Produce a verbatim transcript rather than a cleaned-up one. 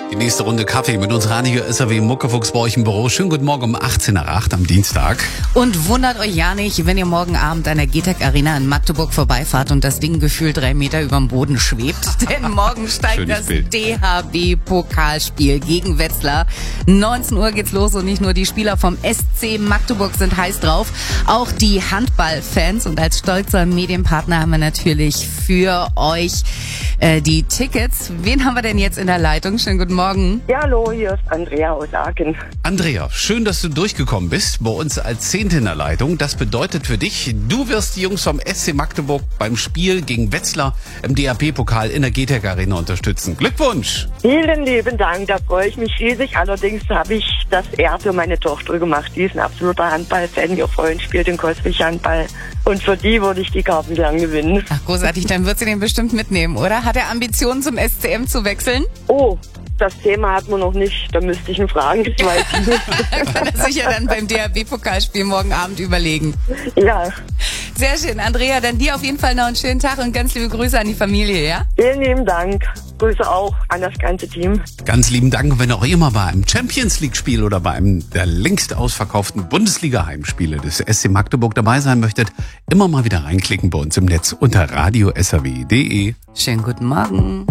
Die nächste Runde Kaffee mit uns Radio S R W Muckefuchs bei euch im Büro. Schönen guten Morgen um achtzehn nach acht am Dienstag. Und wundert euch ja nicht, wenn ihr morgen Abend an der G T E C Arena in Magdeburg vorbeifahrt und das Ding gefühlt drei Meter überm Boden schwebt. Denn morgen steigt Schönes das Bild. D H B-Pokalspiel gegen Wetzlar. neunzehn Uhr geht's los und nicht nur die Spieler vom S C Magdeburg sind heiß drauf, auch die Handballfans. Und als stolzer Medienpartner haben wir natürlich für euch äh, die Tickets. Wen haben wir denn jetzt in der Leitung? Schönen guten Morgen. Ja, hallo, hier ist Andrea aus Aachen. Andrea, schön, dass du durchgekommen bist. Bei uns als Zehnte in der Leitung. Das bedeutet für dich, du wirst die Jungs vom S C Magdeburg beim Spiel gegen Wetzlar im D H B-Pokal in der G T E C Arena unterstützen. Glückwunsch! Vielen lieben Dank, da freue ich mich riesig. Allerdings habe ich das eher für meine Tochter gemacht. Die ist ein absoluter Handballfan. Ihr Freund spielt in Coswig Handball. Und für die würde ich die Karten gern gewinnen. Ach, großartig, dann wird sie den bestimmt mitnehmen, oder? Hat er Ambitionen, zum S C M zu wechseln? Oh, das Thema hat man noch nicht. Da müsste ich ihn fragen. Ich weiß nicht. Kann er sich ja dann beim D H B-Pokalspiel morgen Abend überlegen. Ja, Sehr schön, Andrea, dann dir auf jeden Fall noch einen schönen Tag und ganz liebe Grüße an die Familie, ja? vielen lieben Dank. Grüße auch an das ganze Team. Ganz lieben Dank. Und wenn auch immer bei einem Champions League-Spiel oder bei einem der längst ausverkauften Bundesliga-Heimspiele des S C Magdeburg dabei sein möchtet, immer mal wieder reinklicken bei uns im Netz unter radio s r w punkt d e. Schönen guten Morgen.